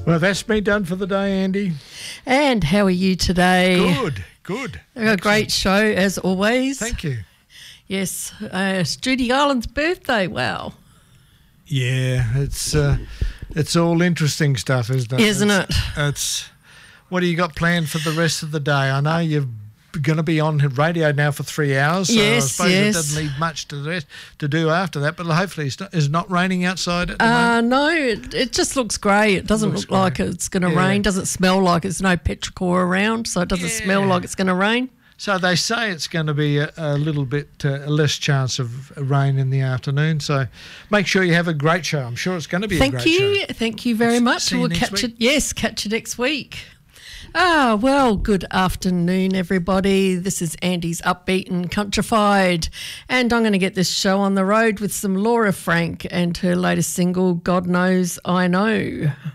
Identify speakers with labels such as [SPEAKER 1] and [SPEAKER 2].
[SPEAKER 1] Well, that's me done for the day, Andy.
[SPEAKER 2] And how are you today?
[SPEAKER 1] Good.
[SPEAKER 2] A great show, as always.
[SPEAKER 1] Thank you.
[SPEAKER 2] Yes, it's Judy Garland's birthday. Wow.
[SPEAKER 1] Yeah, it's all interesting stuff, isn't it?
[SPEAKER 2] Isn't it?
[SPEAKER 1] It's what do you got planned for the rest of the day? I know you're going to be on radio now for 3 hours, so I suppose it doesn't leave much to do after that, but hopefully it's not raining outside at the moment.
[SPEAKER 2] No, it just looks grey. It doesn't look like it's going to rain. Doesn't smell like there's no petrichor around, so it doesn't smell like it's going to rain.
[SPEAKER 1] So they say it's going to be a little bit less chance of rain in the afternoon. So make sure you have a great show. I'm sure it's going to be a great show.
[SPEAKER 2] Thank you very much.
[SPEAKER 1] See you next
[SPEAKER 2] catch
[SPEAKER 1] week.
[SPEAKER 2] it. Yes, catch you next week. Well, good afternoon, everybody. This is Andy's Upbeat and Countrified, and I'm going to get this show on the road with some Laura Frank and her latest single, God Knows I Know.